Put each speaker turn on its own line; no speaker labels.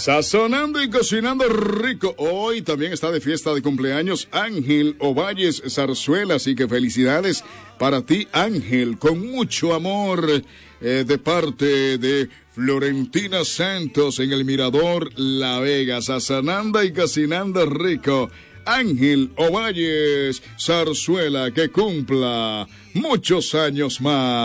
Sazonando y cocinando rico. Hoy también está de fiesta de cumpleaños Ángel Ovalles Zarzuela, así que felicidades para ti, Ángel, con mucho amor de parte de Florentina Santos en el Mirador La Vega. Sazonando y cocinando rico. Ángel Ovalles Zarzuela, que cumpla muchos años más.